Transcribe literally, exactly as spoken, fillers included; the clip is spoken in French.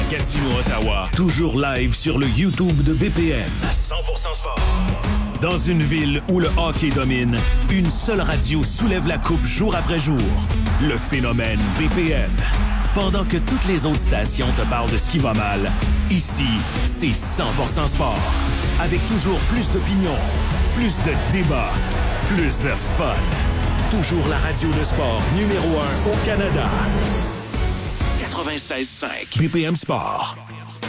Gatineau, Ottawa. Toujours live sur le YouTube de B P M. À cent pour cent sport. Dans une ville où le hockey domine, une seule radio soulève la coupe jour après jour. Le phénomène B P M. Pendant que toutes les autres stations te parlent de ce qui va mal, ici, c'est cent pour cent sport. Avec toujours plus d'opinions, plus de débats, plus de fun. Toujours la radio de sport numéro un au Canada. quatre-vingt-seize cinq B P M Sport.